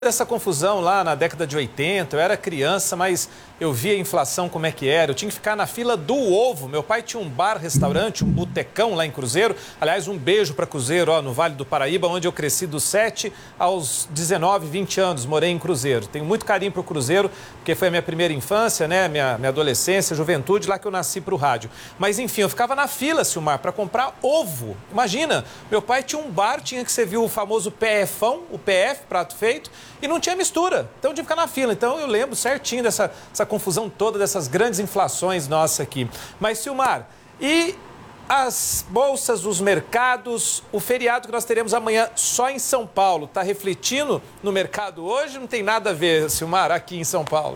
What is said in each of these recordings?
Essa confusão lá na década de 80, eu era criança, mas eu via a inflação como é que era. Eu tinha que ficar na fila do ovo. Meu pai tinha um bar, restaurante, um botecão lá em Cruzeiro. Aliás, um beijo para Cruzeiro, no Vale do Paraíba, onde eu cresci dos 7 aos 19, 20 anos. Morei em Cruzeiro. Tenho muito carinho para o Cruzeiro, porque foi a minha primeira infância, né? Minha adolescência, juventude, lá que eu nasci para o rádio. Mas enfim, eu ficava na fila, Silmar, para comprar ovo. Imagina, meu pai tinha um bar, tinha que servir o famoso PFão, o PF, prato feito, e não tinha mistura, então tinha que ficar na fila. Então eu lembro certinho dessa confusão toda, dessas grandes inflações nossas aqui. Mas, Silmar, e as bolsas, os mercados, o feriado que nós teremos amanhã só em São Paulo, está refletindo no mercado hoje? Não tem nada a ver, Silmar, aqui em São Paulo?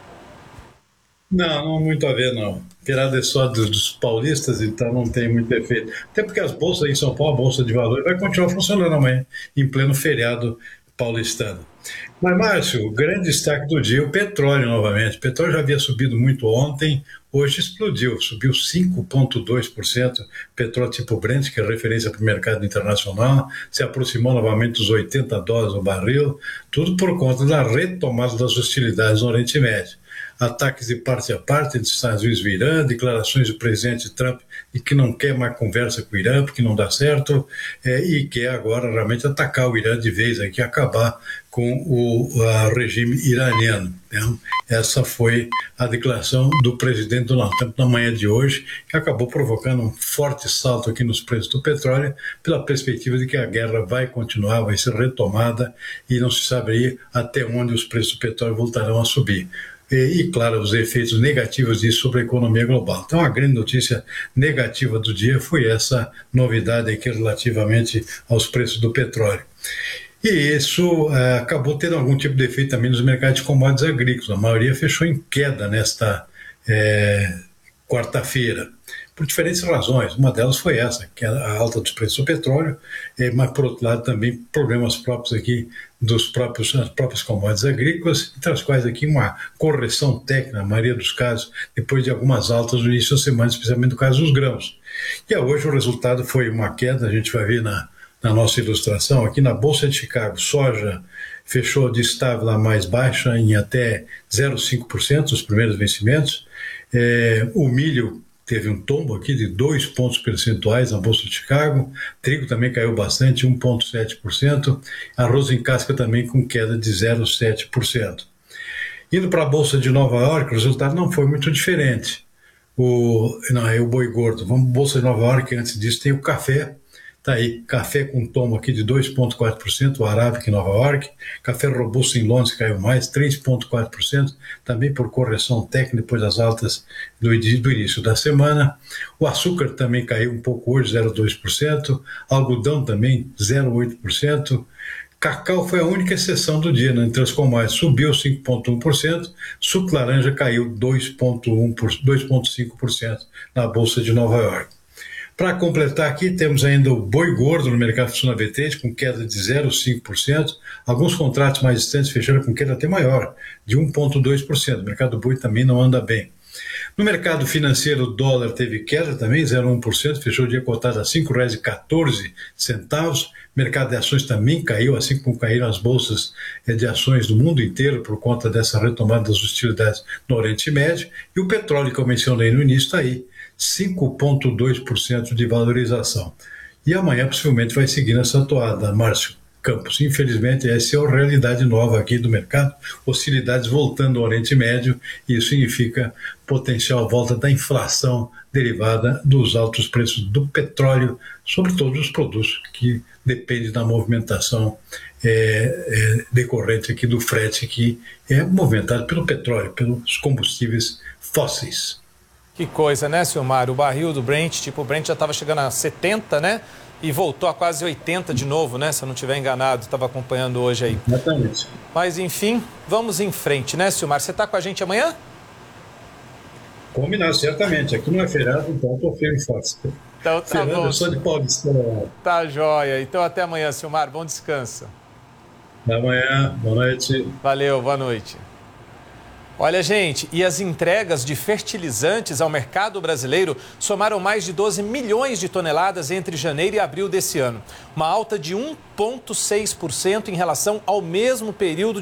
Não, não muito a ver, não. Feriado é só dos paulistas, então não tem muito efeito. Até porque as bolsas em São Paulo, a Bolsa de Valores, vai continuar funcionando amanhã, em pleno feriado paulistano. Mas, Márcio, o grande destaque do dia é o petróleo novamente. O petróleo já havia subido muito ontem, hoje explodiu, subiu 5,2%. Petróleo tipo Brent, que é referência para o mercado internacional, se aproximou novamente dos $80 o barril, tudo por conta da retomada das hostilidades no Oriente Médio. Ataques de parte a parte entre Estados Unidos e o Irã, declarações do presidente Trump de que não quer mais conversa com o Irã, porque não dá certo, e quer agora realmente atacar o Irã de vez, aqui, acabar com o regime iraniano. Né? Essa foi a declaração do presidente Donald Trump na manhã de hoje, que acabou provocando um forte salto aqui nos preços do petróleo, pela perspectiva de que a guerra vai continuar, vai ser retomada, e não se sabe até onde os preços do petróleo voltarão a subir. E, claro, os efeitos negativos disso sobre a economia global. Então, a grande notícia negativa do dia foi essa novidade aqui relativamente aos preços do petróleo. E isso acabou tendo algum tipo de efeito também nos mercados de commodities agrícolas. A maioria fechou em queda nesta quarta-feira, por diferentes razões. Uma delas foi essa, que é a alta dos preços do petróleo, mas, por outro lado, também problemas próprios aqui das próprias commodities agrícolas, entre as quais aqui uma correção técnica, na maioria dos casos, depois de algumas altas no início da semana, especialmente no caso dos grãos. E hoje o resultado foi uma queda, a gente vai ver na nossa ilustração, aqui na Bolsa de Chicago, soja fechou de estável a mais baixa em até 0,5% os primeiros vencimentos. O milho teve um tombo aqui de 2 pontos percentuais na Bolsa de Chicago, trigo também caiu bastante, 1,7%, arroz em casca também com queda de 0,7%. Indo para a Bolsa de Nova York, o resultado não foi muito diferente. O boi gordo. Vamos para a Bolsa de Nova York, antes disso tem o café. Está aí, café com tomo aqui de 2,4%, o Arábica em Nova York. Café robusto em Londres caiu mais, 3,4%, também por correção técnica depois das altas do início da semana. O açúcar também caiu um pouco hoje, 0,2%. Algodão também, 0,8%. Cacau foi a única exceção do dia, né? Entre as commodities subiu 5,1%, suco laranja caiu 2,5% na Bolsa de Nova York. Para completar aqui, temos ainda o boi gordo no mercado funciona VT, com queda de 0,5%. Alguns contratos mais distantes fecharam com queda até maior, de 1,2%. O mercado do boi também não anda bem. No mercado financeiro, o dólar teve queda também, 0,1%, fechou o dia cotado a R$ 5,14. O mercado de ações também caiu, assim como caíram as bolsas de ações do mundo inteiro por conta dessa retomada das hostilidades no Oriente Médio. E o petróleo, que eu mencionei no início, está aí, 5,2% de valorização. E amanhã possivelmente vai seguir nessa toada, Márcio Campos. Infelizmente, essa é a realidade nova aqui do mercado, hostilidades voltando ao Oriente Médio, e isso significa potencial volta da inflação derivada dos altos preços do petróleo, sobre todos os produtos que dependem da movimentação decorrente aqui do frete, que é movimentado pelo petróleo, pelos combustíveis fósseis. Que coisa, né, Silmar? O barril do Brent, o Brent já estava chegando a 70, né? E voltou a quase 80 de novo, né? Se eu não estiver enganado, estava acompanhando hoje aí. Exatamente. Mas, enfim, vamos em frente, né, Silmar? Você está com a gente amanhã? Combinado, certamente. Aqui não é feriado, então estou firme e forte. Então tá Fernando, bom. Eu sou de Paulista. Tá joia. Então até amanhã, Silmar. Bom descanso. Até amanhã. Boa noite. Valeu, boa noite. Olha, gente, e as entregas de fertilizantes ao mercado brasileiro somaram mais de 12 milhões de toneladas entre janeiro e abril desse ano. Uma alta de 1,6% em relação ao mesmo período